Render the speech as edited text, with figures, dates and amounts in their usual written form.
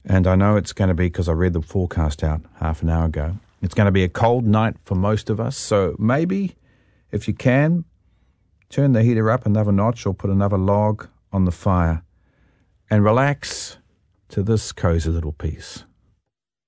And I know it's going to be, because I read the forecast out half an hour ago, it's going to be a cold night for most of us. So maybe, if you can, turn the heater up another notch or put another log on the fire and relax to this cozy little piece.